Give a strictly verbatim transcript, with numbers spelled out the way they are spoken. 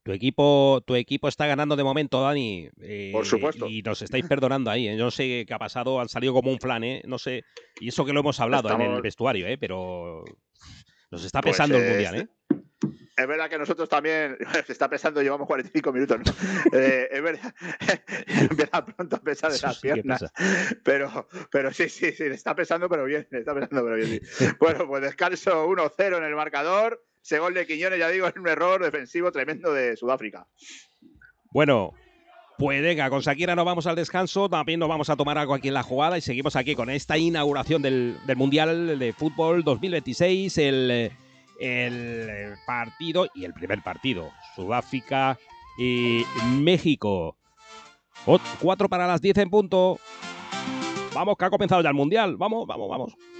Tu equipo, tu equipo está ganando de momento, Dani, Por eh, supuesto. y nos estáis perdonando ahí. ¿eh? Yo no sé qué ha pasado, han salido como un flan, ¿eh? No sé, y eso que lo hemos hablado en el Estamos, vestuario, ¿eh? Pero nos está pues, pesando el eh, mundial, este, ¿eh? es verdad que nosotros también, se está pesando, llevamos cuarenta y cinco minutos, ¿no? Eh, es verdad, empieza pronto a pesar de Eso las sí que pesa. piernas, pero, pero sí, sí, sí, le está pesando, pero bien, le está pesando, pero bien, sí. Bueno, pues descanso uno cero en el marcador, ese gol de Quiñones, ya digo, es un error defensivo tremendo de Sudáfrica. Bueno, pues venga, con Shakira nos vamos al descanso, también nos vamos a tomar algo aquí en la jugada y seguimos aquí con esta inauguración del, del Mundial de Fútbol dos mil veintiséis, el, el partido y el primer partido, Sudáfrica y México. Cuatro para las diez en punto. Vamos, que ha comenzado ya el Mundial. Vamos, vamos, vamos.